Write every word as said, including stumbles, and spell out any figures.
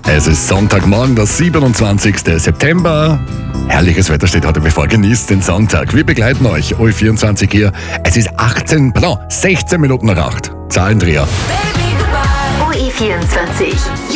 Es ist Sonntagmorgen, der siebenundzwanzigsten September. Herrliches Wetter steht heute bevor. Genießt den Sonntag. Wir begleiten euch. O vierundzwanzig hier. Es ist achtzehn, pardon, sechzehn Minuten nach acht. Zahlendreher. O E vierundzwanzig.